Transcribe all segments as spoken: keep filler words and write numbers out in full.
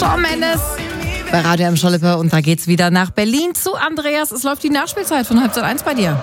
Shawn Mendes bei Radio M. Schalippe und da geht's wieder nach Berlin zu Andreas. Es läuft die Nachspielzeit von Halbzeit eins bei dir.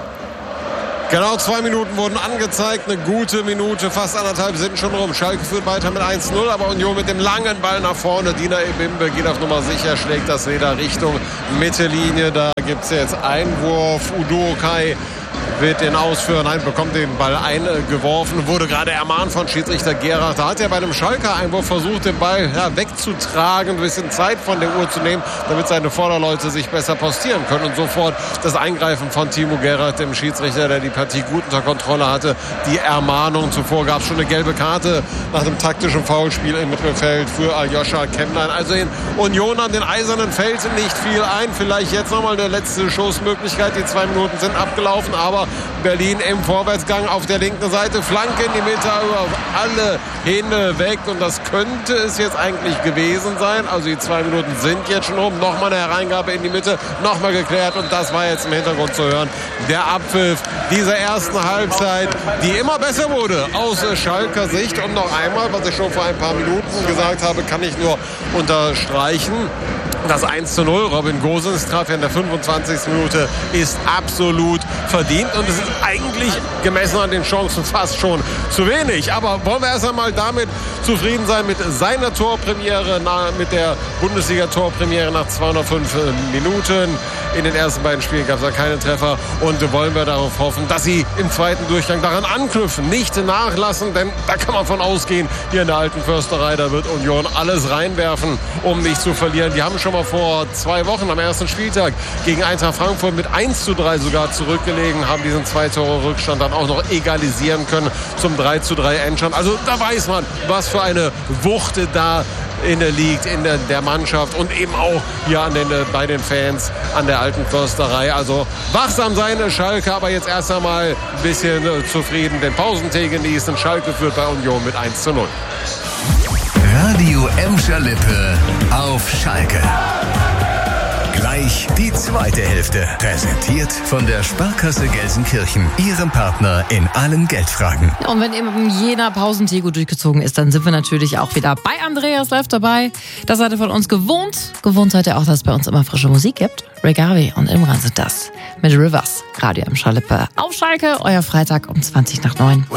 Genau, zwei Minuten wurden angezeigt, eine gute Minute, fast anderthalb sind schon rum. Schalke führt weiter mit eins null, aber Union mit dem langen Ball nach vorne. Dina Ebimbe geht auf Nummer sicher, schlägt das Leder Richtung Mittellinie. Da gibt es jetzt Einwurf. Udokai wird den ausführen, nein, bekommt den Ball eingeworfen, wurde gerade ermahnt von Schiedsrichter Gerhard. Da hat er bei einem Schalker Einwurf versucht, den Ball ja, wegzutragen, ein bisschen Zeit von der Uhr zu nehmen, damit seine Vorderleute sich besser postieren können. Und sofort das Eingreifen von Timo Gerhard, dem Schiedsrichter, der die Partie gut unter Kontrolle hatte. Die Ermahnung. Zuvor gab es schon eine gelbe Karte nach dem taktischen Foulspiel im Mittelfeld für Aljoscha Kemmlein. Also in Union an den Eisernen fällt nicht viel ein. Vielleicht jetzt nochmal eine letzte Schussmöglichkeit. Die zwei Minuten sind abgelaufen, aber Berlin im Vorwärtsgang auf der linken Seite. Flanke in die Mitte, über alle Hände weg. Und das könnte es jetzt eigentlich gewesen sein. Also die zwei Minuten sind jetzt schon rum. Nochmal eine Hereingabe in die Mitte. Nochmal geklärt. Und das war jetzt im Hintergrund zu hören. Der Abpfiff dieser ersten Halbzeit, die immer besser wurde aus Schalker Sicht. Und noch einmal, was ich schon vor ein paar Minuten gesagt habe, kann ich nur unterstreichen. Das eins zu null, Robin Gosens traf ja in der fünfundzwanzigsten Minute, ist absolut verdient. Und es ist eigentlich gemessen an den Chancen fast schon zu wenig. Aber wollen wir erst einmal damit zufrieden sein mit seiner Torpremiere, mit der Bundesliga-Torpremiere nach zweihundertfünf Minuten. In den ersten beiden Spielen gab es ja keine Treffer. Und wollen wir darauf hoffen, dass sie im zweiten Durchgang daran anknüpfen, nicht nachlassen. Denn da kann man von ausgehen, hier in der alten Försterei, da wird Union alles reinwerfen, um nicht zu verlieren. Die haben schon mal vor zwei Wochen am ersten Spieltag gegen Eintracht Frankfurt mit eins zu drei sogar zurückgelegen, haben diesen zwei Tore Rückstand dann auch noch egalisieren können zum drei zu drei Endstand. Also da weiß man, was für eine Wucht da in der liegt in der, der Mannschaft und eben auch hier an den, bei den Fans an der alten Försterei. Also wachsam sein, Schalke, aber jetzt erst einmal ein bisschen äh, zufrieden den Pausentee genießen. Schalke führt bei Union mit eins zu null. Radio M. Schalippe auf Schalke. Gleich die zweite Hälfte. Präsentiert von der Sparkasse Gelsenkirchen, Ihrem Partner in allen Geldfragen. Und wenn eben jener Pausentee gut durchgezogen ist, dann sind wir natürlich auch wieder bei Andreas live dabei. Das seid ihr von uns gewohnt. Gewohnt seid ihr auch, dass es bei uns immer frische Musik gibt. Ray Garvey und Imran sind das. Mit Rivers. Radio M. Schalippe auf Schalke. Euer Freitag um zwanzig nach neun.